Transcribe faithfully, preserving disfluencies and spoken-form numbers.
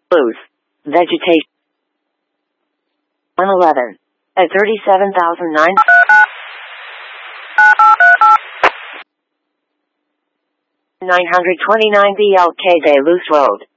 Loose. Vegetation. one eleven. At thirty-seven thousand nine hundred twenty-nine B L K Day Loose Road.